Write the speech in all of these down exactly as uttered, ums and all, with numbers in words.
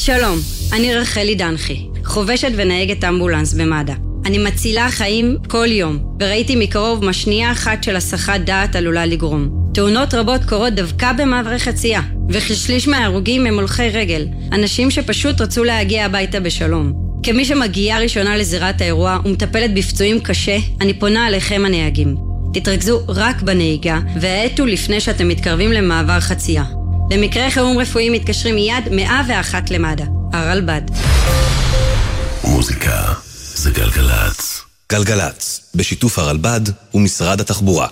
שלום, אני רחלי דנחי, חובשת ונהגת אמבולנס במד"א. אני מצילה חיים כל יום, וראיתי מקרוב מה שנייה אחת של הסחת דעת עלולה לגרום. תאונות רבות קורות דווקא במעברי חצייה, וכשליש מההרוגים הם הולכי רגל, אנשים שפשוט רצו להגיע הביתה בשלום. כמי שמגיעה ראשונה לזירת האירוע ומטפלת בפצועים קשה, אני פונה עליכם הנהגים. תתרכזו רק בנהיגה, והעטו לפני שאתם מתקרבים למעבר חצייה. במקרה חירום רפואי מתקשרים מיד מאה ואחת למד"א. הרלב"ד. מוזיקה זה גלגלץ. גלגלץ, בשיתוף הרלב"ד ומשרד התחבורה.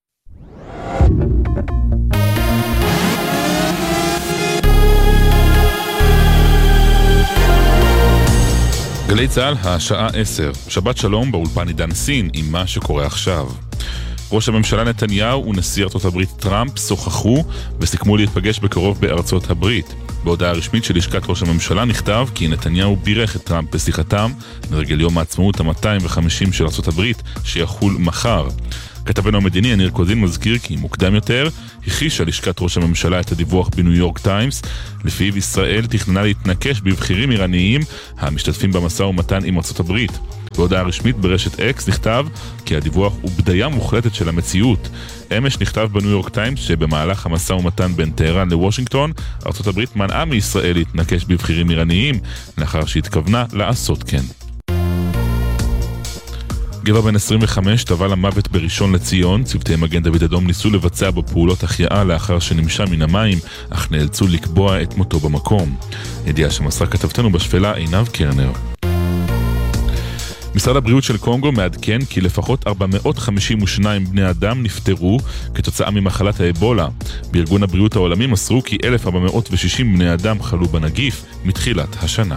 גלי צהל, השעה עשר. שבת שלום, באולפן עידן סין עם מה שקורה עכשיו. ראש הממשלה נתניהו ונשיא ארצות הברית טראמפ שוחחו וסיכמו להתפגש בקרוב בארצות הברית. בהודעה רשמית של לשכת ראש הממשלה נכתב כי נתניהו בירך את טראמפ בשיחתם לרגל יום העצמאות ה-מאתיים וחמישים של ארצות הברית שיחול מחר. כתבנו המדיני יניר קוזין מזכיר כי מוקדם יותר הכחישה לשכת ראש הממשלה את הדיווח בניו יורק טיימס לפיו ישראל תכננה להתנקש בבחירים איראניים המשתתפים במשא ומתן עם ארצות הברית. בהודעה רשמית ברשת אקס נכתב כי הדיווח הוא בדיה מוחלטת של המציאות. אמש נכתב בניו יורק טיימס שבמהלך המשא ומתן בין טהרן לוושינגטון ארצות הברית מנעה מישראל להתנקש בבחירים איראניים לאחר שהתכוונה לעשות כן. גבר בן עשרים וחמש טבע למוות בראשון לציון. צוותי מגן דוד אדום ניסו לבצע בו פעולות החייאה לאחר שנמשה מן המים, אך נאלצו לקבוע את מותו במקום. ידיעה שמסרה כתבתנו בשפלה עינב קרנר. משרד הבריאות של קונגו מעדכן כי לפחות ארבע מאות חמישים ושניים בני אדם נפטרו כתוצאה ממחלת האבולה. בארגון הבריאות העולמי מסרו כי אלף ארבע מאות ושישים בני אדם חלו בנגיף מתחילת השנה.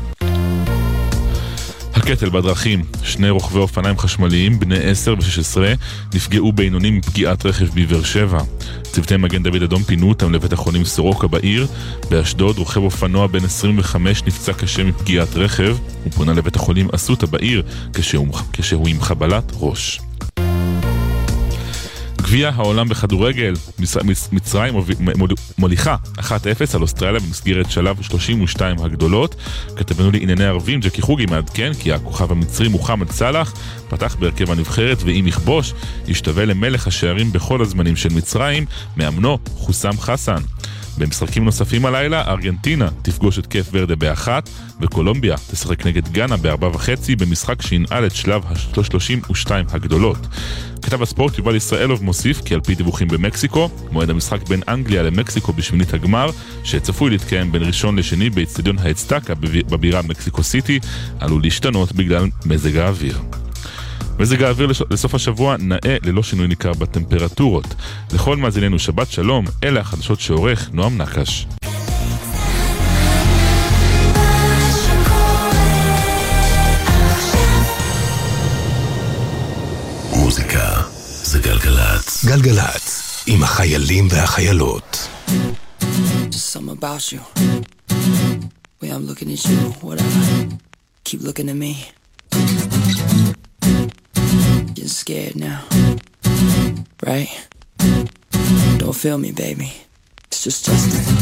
הקטל בדרכים, שני רוכבי אופניים חשמליים בני עשר ושש עשרה נפגעו בינוני מפגיעת רכב בבאר שבע. צוותי מגן דוד אדום פינו אותם לבית החולים סורוקה בעיר. באשדוד רוכב אופנוע בן עשרים וחמש נפצע קשה מפגיעת רכב ופונה לבית החולים אסותא בעיר כשהוא, כשהוא עם חבלת ראש. גביע העולם בכדורגל, מצרים מוליכה אחת אפס על אוסטרליה במסגרת שלב שלושים ושתיים הגדולות. כתבנו לענייני ערבים ג'קי חוגי מעדכן כי הכוכב המצרי מוחמד סלאח פתח בהרכב הנבחרת ואם יכבוש ישתווה למלך השערים בכל הזמנים של מצרים, מאמנו חוסם חסן. במשחקים נוספים הלילה, ארגנטינה תפגוש את קייפ ורדה באחת, וקולומביה תשחק נגד גאנה בארבע וחצי במשחק שינעל את שלב ה-שלושים ושתיים הגדולות. כתב הספורט יובל ישראלוב מוסיף כי על פי דיווחים במקסיקו, מועד המשחק בין אנגליה למקסיקו בשמינית הגמר, שצפוי להתקיים בין ראשון לשני באצטדיון האצטקה בבירה מקסיקו סיטי, עלול להשתנות בגלל מזג האוויר. מזג האוויר לסוף השבוע נאה ללא שינוי ניכר בטמפרטורות. לכל מאזיננו שבת שלום, אלה החדשות שעורך נועם נקש. מוזיקה זה גלגלץ. גלגלץ עם החיילים והחיילות. Just something about you. Way I'm looking at you, whatever. Keep looking at me. Getting scared now, right? Don't feel me, baby. It's just Justin.